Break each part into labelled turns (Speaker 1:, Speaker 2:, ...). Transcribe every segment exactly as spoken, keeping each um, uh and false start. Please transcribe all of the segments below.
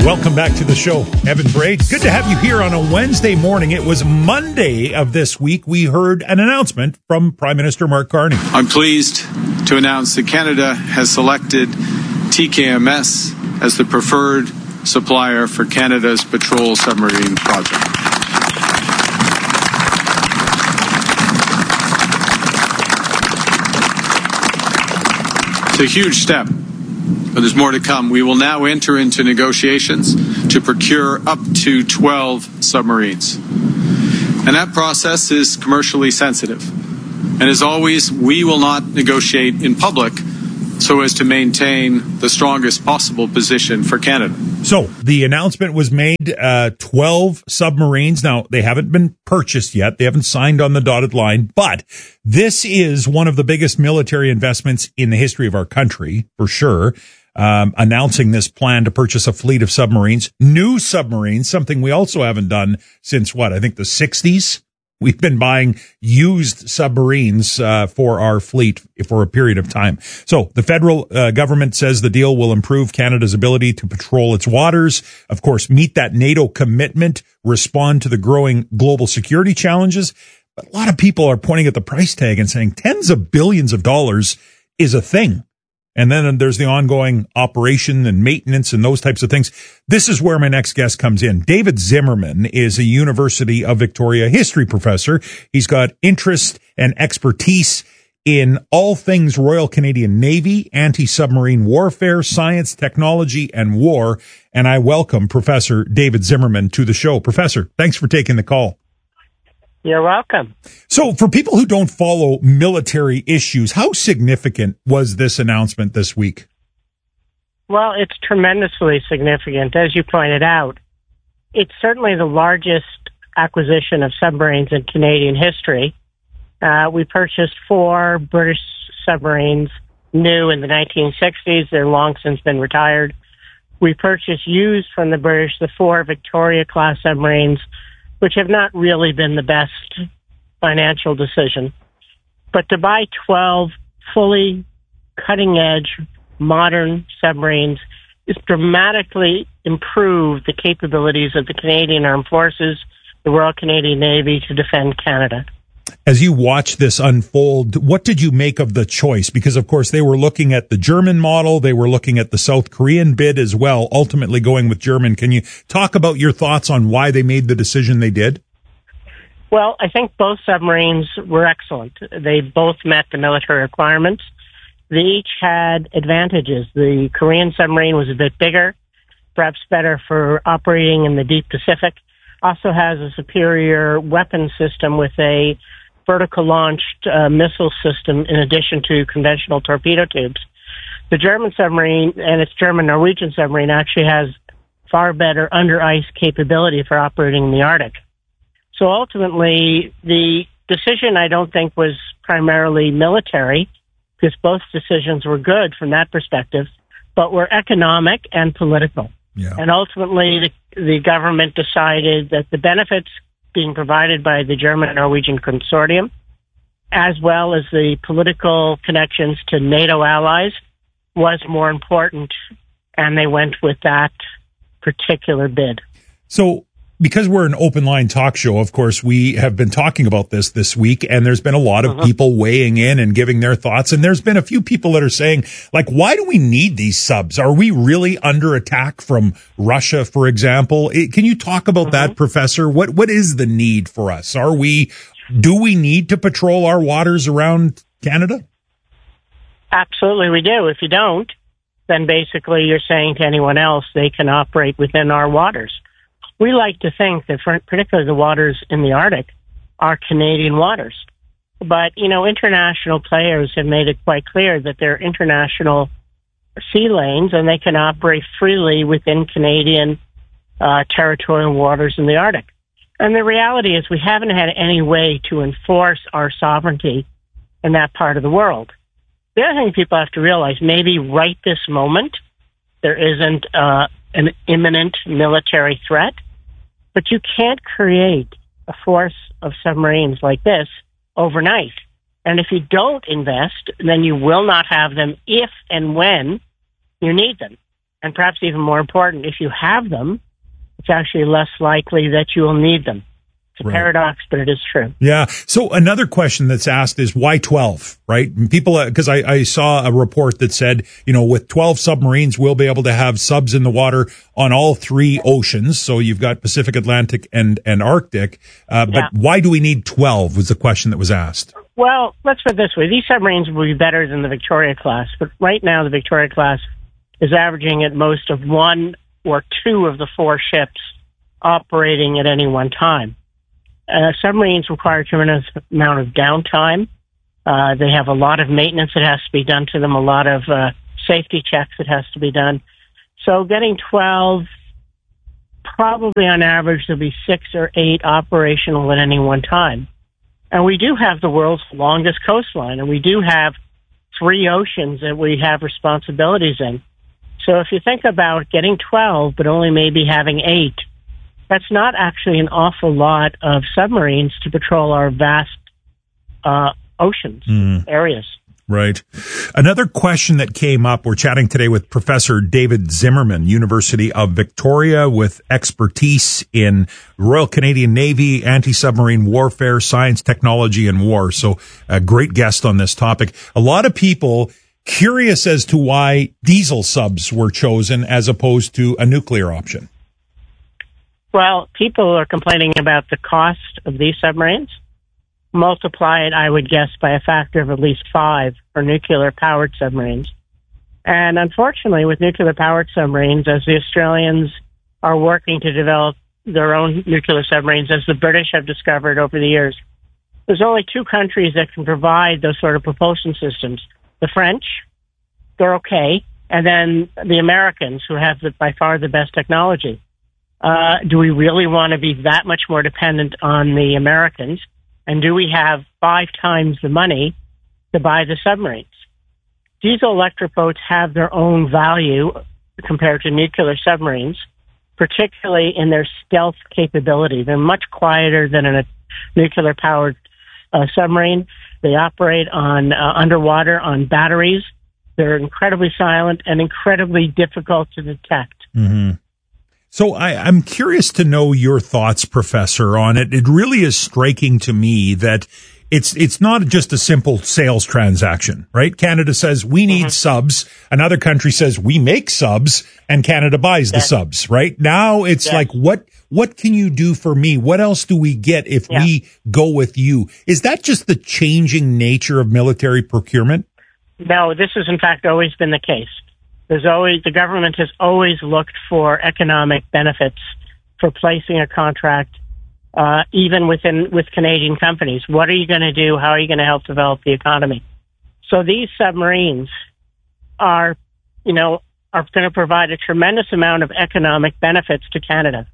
Speaker 1: Welcome back to the show. Evan Bray, good to have you here on a Wednesday morning. It was Monday of this week. We heard an announcement from Prime Minister Mark Carney.
Speaker 2: I'm pleased to announce that Canada has selected T K M S as the preferred supplier for Canada's patrol submarine project. It's a huge step, but there's more to come. We will now enter into negotiations to procure up to twelve submarines. And that process is commercially sensitive. And as always, we will not negotiate in public so as to maintain the strongest possible position for Canada.
Speaker 1: So the announcement was made, uh, twelve submarines. Now, they haven't been purchased yet. They haven't signed on the dotted line, but this is one of the biggest military investments in the history of our country, for sure. Um, announcing this plan to purchase a fleet of submarines, new submarines, something we also haven't done since what, I think the sixties. We've been buying used submarines uh, for our fleet for a period of time. So the federal uh, government says the deal will improve Canada's ability to patrol its waters, of course, meet that NATO commitment, respond to the growing global security challenges. But a lot of people are pointing at the price tag and saying tens of billions of dollars is a thing. And then there's the ongoing operation and maintenance and those types of things. This is where my next guest comes in. David Zimmerman is a University of Victoria history professor. He's got interest and expertise in all things Royal Canadian Navy, anti-submarine warfare, science, technology, and war. And I welcome Professor David Zimmerman to the show. Professor, thanks for taking the call.
Speaker 3: You're welcome.
Speaker 1: So for people who don't follow military issues, how significant was this announcement this week?
Speaker 3: Well, it's tremendously significant. As you pointed out, it's certainly the largest acquisition of submarines in Canadian history. Uh, we purchased four British submarines new in the nineteen sixties. They're long since been retired. We purchased used from the British the four Victoria-class submarines, which have not really been the best financial decision. But to buy twelve fully cutting-edge, modern submarines is dramatically improve the capabilities of the Canadian Armed Forces, the Royal Canadian Navy, to defend Canada.
Speaker 1: As you watch this unfold, what did you make of the choice? Because, of course, they were looking at the German model. They were looking at the South Korean bid as well, ultimately going with German. Can you talk about your thoughts on why they made the decision they did?
Speaker 3: Well, I think both submarines were excellent. They both met the military requirements. They each had advantages. The Korean submarine was a bit bigger, perhaps better for operating in the deep Pacific. Also has a superior weapon system with a vertical launched uh, missile system in addition to conventional torpedo tubes. The German submarine and its German-Norwegian submarine actually has far better under ice capability for operating in the Arctic. So ultimately, the decision I don't think was primarily military, because both decisions were good from that perspective, but were economic and political.
Speaker 1: Yeah.
Speaker 3: And ultimately, the, the government decided that the benefits being provided by the German-Norwegian consortium, as well as the political connections to NATO allies, was more important, and they went with that particular bid.
Speaker 1: So, because we're an open line talk show, of course, we have been talking about this this week, and there's been a lot of uh-huh. people weighing in and giving their thoughts. And there's been a few people that are saying, like, why do we need these subs? Are we really under attack from Russia, for example? Can you talk about uh-huh. that, Professor? What What is the need for us? Are we, do we need to patrol our waters around Canada?
Speaker 3: Absolutely, we do. If you don't, then basically you're saying to anyone else they can operate within our waters. We like to think that, for, particularly the waters in the Arctic, are Canadian waters. But, you know, international players have made it quite clear that they're international sea lanes and they can operate freely within Canadian uh, territorial waters in the Arctic. And the reality is we haven't had any way to enforce our sovereignty in that part of the world. The other thing people have to realize, maybe right this moment, there isn't uh, an imminent military threat, but you can't create a force of submarines like this overnight. And if you don't invest, then you will not have them if and when you need them. And perhaps even more important, if you have them, it's actually less likely that you will need them. It's a right. paradox, but it is true.
Speaker 1: Yeah. So another question that's asked is why twelve, right? And people, because I, I saw a report that said, you know, with twelve submarines, we'll be able to have subs in the water on all three oceans. So you've got Pacific, Atlantic, and, and Arctic. Uh, but yeah. why do we need twelve was the question that was asked.
Speaker 3: Well, let's put it this way. These submarines will be better than the Victoria class. But right now, the Victoria class is averaging at most of one or two of the four ships operating at any one time. Uh, submarines require a tremendous amount of downtime. Uh, they have a lot of maintenance that has to be done to them, a lot of uh, safety checks that has to be done. So getting twelve, probably on average, there'll be six or eight operational at any one time. And we do have the world's longest coastline, and we do have three oceans that we have responsibilities in. So if you think about getting twelve, but only maybe having eight, that's not actually an awful lot of submarines to patrol our vast uh, oceans, mm. areas.
Speaker 1: Right. Another question that came up, we're chatting today with Professor David Zimmerman, University of Victoria, with expertise in Royal Canadian Navy, anti-submarine warfare, science, technology, and war. So a great guest on this topic. A lot of people curious as to why diesel subs were chosen as opposed to a nuclear option.
Speaker 3: Well, people are complaining about the cost of these submarines. Multiply it, I would guess, by a factor of at least five for nuclear-powered submarines. And unfortunately, with nuclear-powered submarines, as the Australians are working to develop their own nuclear submarines, as the British have discovered over the years, there's only two countries that can provide those sort of propulsion systems. The French, they're okay, and then the Americans, who have the, by far the best technology. Uh, do we really want to be that much more dependent on the Americans? And do we have five times the money to buy the submarines? Diesel electric boats have their own value compared to nuclear submarines, particularly in their stealth capability. They're much quieter than a nuclear-powered uh, submarine. They operate on uh, underwater on batteries. They're incredibly silent and incredibly difficult to detect.
Speaker 1: Mm-hmm. So I, I'm curious to know your thoughts, Professor, on it. It really is striking to me that it's it's not just a simple sales transaction, right? Canada says we need mm-hmm. subs. Another country says we make subs, and Canada buys yeah. the subs, right? Now it's yeah. like, what what can you do for me? What else do we get if yeah. we go with you? Is that just the changing nature of military procurement?
Speaker 3: No, this has in fact always been the case. There's always, the government has always looked for economic benefits for placing a contract, uh, even within, with Canadian companies. What are you going to do? How are you going to help develop the economy? So these submarines are, you know, are going to provide a tremendous amount of economic benefits to Canada.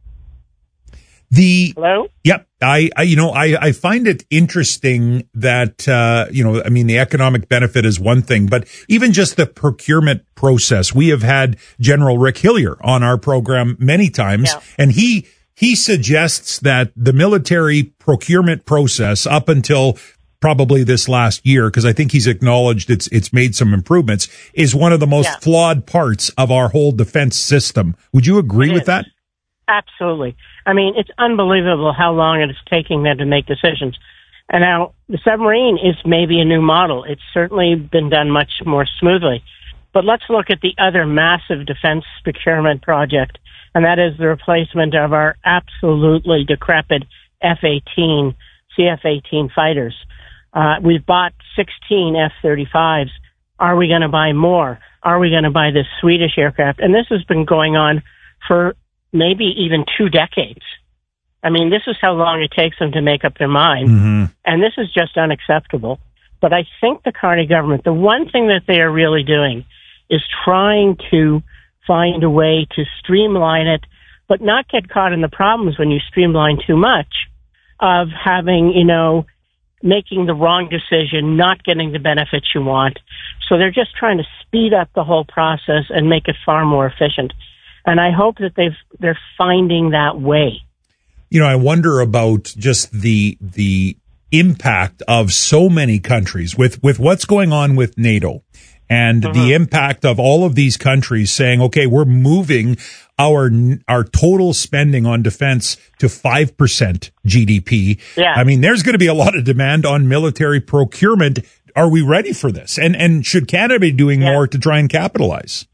Speaker 1: The,
Speaker 3: Hello?
Speaker 1: Yep. I, I, you know, I, I find it interesting that, uh, you know, I mean, the economic benefit is one thing, but even just the procurement process. We have had General Rick Hillier on our program many times, yeah. and he, he suggests that the military procurement process up until probably this last year, because I think he's acknowledged it's, it's made some improvements, is one of the most yeah. flawed parts of our whole defense system. Would you agree
Speaker 3: it
Speaker 1: with
Speaker 3: is.
Speaker 1: that?
Speaker 3: Absolutely. I mean, it's unbelievable how long it is taking them to make decisions. And now the submarine is maybe a new model. It's certainly been done much more smoothly. But let's look at the other massive defense procurement project, and that is the replacement of our absolutely decrepit F eighteen, C F eighteen fighters. Uh, we've bought sixteen F thirty-fives. Are we going to buy more? Are we going to buy this Swedish aircraft? And this has been going on for maybe even two decades. I mean, this is how long it takes them to make up their mind. Mm-hmm. And this is just unacceptable. But I think the Carney government, the one thing that they are really doing is trying to find a way to streamline it, but not get caught in the problems when you streamline too much of having, you know, making the wrong decision, not getting the benefits you want. So they're just trying to speed up the whole process and make it far more efficient. And I hope that they've, they're finding that way.
Speaker 1: You know, I wonder about just the, the impact of so many countries with, with what's going on with NATO and mm-hmm. the impact of all of these countries saying, okay, we're moving our our total spending on defense to five percent G D P.
Speaker 3: Yeah.
Speaker 1: I mean, there's going to be a lot of demand on military procurement. Are we ready for this? And and should Canada be doing yeah. more to try and capitalize?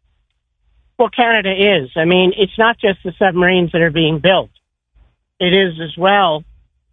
Speaker 3: Well, Canada is. I mean, it's not just the submarines that are being built. It is as well.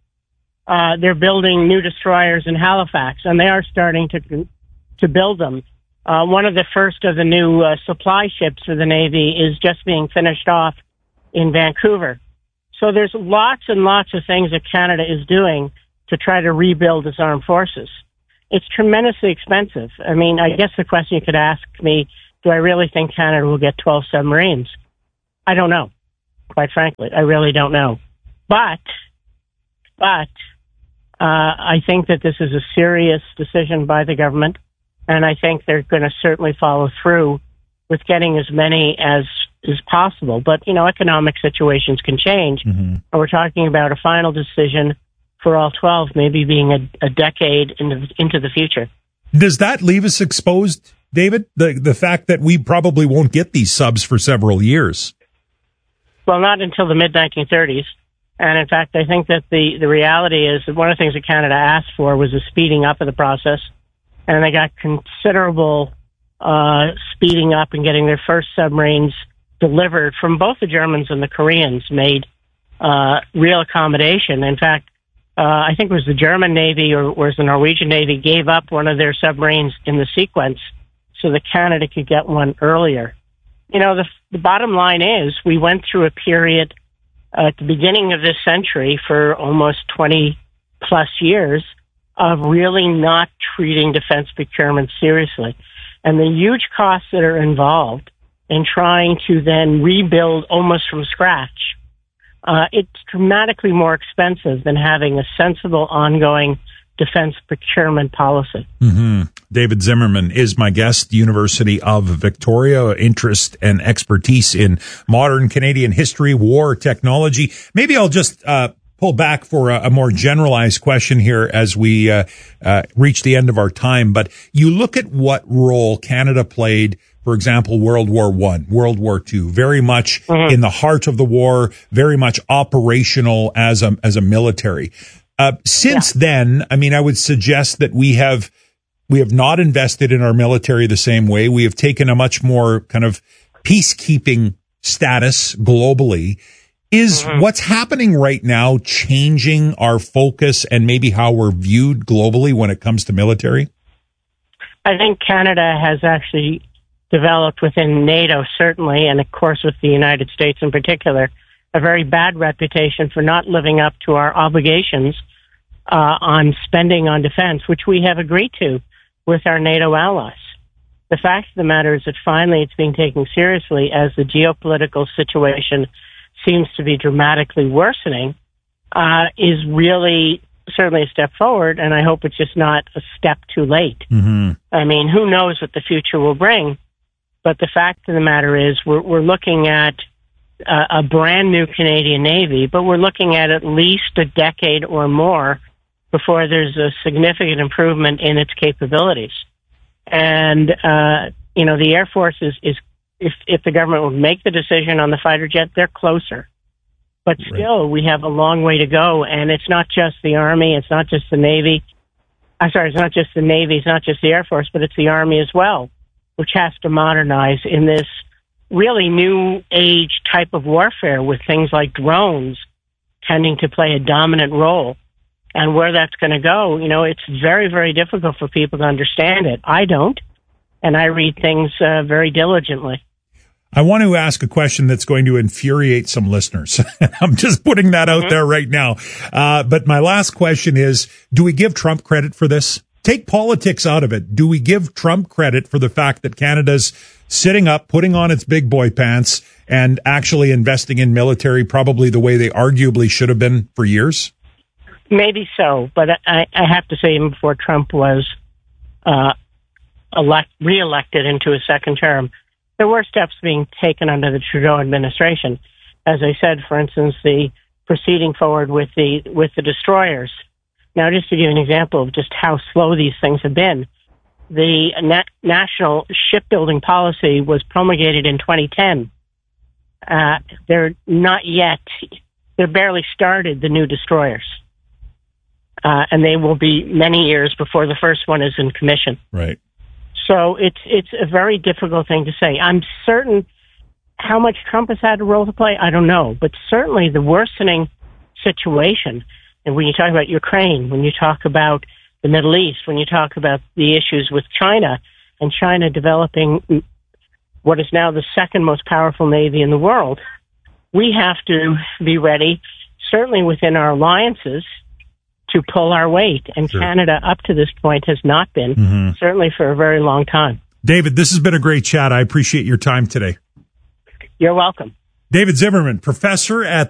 Speaker 3: Uh, they're building new destroyers in Halifax, and they are starting to to build them. Uh, one of the first of the new uh, supply ships for the Navy is just being finished off in Vancouver. So there's lots and lots of things that Canada is doing to try to rebuild its armed forces. It's tremendously expensive. I mean, I guess the question you could ask me, do I really think Canada will get twelve submarines? I don't know, quite frankly. I really don't know. But, but, uh, I think that this is a serious decision by the government. And I think they're going to certainly follow through with getting as many as is possible. But, you know, economic situations can change. Mm-hmm. And we're talking about a final decision for all twelve, maybe being a, a decade into, into the future.
Speaker 1: Does that leave us exposed, David? The the fact that we probably won't get these subs for several years?
Speaker 3: Well, not until the mid nineteen thirties. And in fact, I think that the, the reality is that one of the things that Canada asked for was a speeding up of the process. And they got considerable uh, speeding up and getting their first submarines delivered from both the Germans and the Koreans, made uh, real accommodation. In fact, uh, I think it was the German Navy or was the Norwegian Navy gave up one of their submarines in the sequence so that Canada could get one earlier. You know, the, the bottom line is we went through a period uh, at the beginning of this century for almost twenty plus years of really not treating defense procurement seriously. And the huge costs that are involved in trying to then rebuild almost from scratch, uh, it's dramatically more expensive than having a sensible ongoing defense procurement policy.
Speaker 1: Mm-hmm. David Zimmerman is my guest, University of Victoria, interest and expertise in modern Canadian history, war, technology. Maybe I'll just uh pull back for a, a more generalized question here as we uh, uh, reach the end of our time. But you look at what role Canada played, for example, World War One, World War Two, very much mm-hmm. in the heart of the war, very much operational as a as a military. Uh, since yeah. then, I mean, I would suggest that we have we have not invested in our military the same way. We have taken a much more kind of peacekeeping status globally. Is mm-hmm. what's happening right now changing our focus and maybe how we're viewed globally when it comes to military?
Speaker 3: I think Canada has actually developed within NATO, certainly, and of course with the United States in particular, a very bad reputation for not living up to our obligations uh, on spending on defense, which we have agreed to with our NATO allies. The fact of the matter is that finally it's being taken seriously as the geopolitical situation seems to be dramatically worsening, uh, is really certainly a step forward, and I hope it's just not a step too late. Mm-hmm. I mean, who knows what the future will bring, but the fact of the matter is we're, we're looking at uh, a brand new Canadian Navy, but we're looking at at least a decade or more before there's a significant improvement in its capabilities. And, uh, you know, the Air Force is, is If if the government would make the decision on the fighter jet, they're closer. But still, right. we have a long way to go. And it's not just the Army. It's not just the Navy. I'm sorry, it's not just the Navy. It's not just the Air Force, but it's the Army as well, which has to modernize in this really new age type of warfare with things like drones tending to play a dominant role. And where that's going to go, you know, it's very, very difficult for people to understand it. I don't. And I read things uh, very diligently.
Speaker 1: I want to ask a question that's going to infuriate some listeners. I'm just putting that out mm-hmm. there right now. Uh, but my last question is, do we give Trump credit for this? Take politics out of it. Do we give Trump credit for the fact that Canada's sitting up, putting on its big boy pants, and actually investing in military probably the way they arguably should have been for years?
Speaker 3: Maybe so. But I, I have to say, even before Trump was uh, elect, re-elected into a second term, there were steps being taken under the Trudeau administration. As I said, for instance, the proceeding forward with the with the destroyers. Now, just to give you an example of just how slow these things have been, the na- national shipbuilding policy was promulgated in twenty ten. Uh, they're not yet, they're barely started the new destroyers. Uh, and they will be many years before the first one is in commission.
Speaker 1: Right.
Speaker 3: So it's it's a very difficult thing to say. I'm certain how much Trump has had a role to play, I don't know. But certainly the worsening situation, and when you talk about Ukraine, when you talk about the Middle East, when you talk about the issues with China, and China developing what is now the second most powerful navy in the world, we have to be ready, certainly within our alliances, to pull our weight. And sure. Canada, up to this point, has not been, mm-hmm. certainly for a very long time.
Speaker 1: David, this has been a great chat. I appreciate your time today.
Speaker 3: You're welcome.
Speaker 1: David Zimmerman, professor at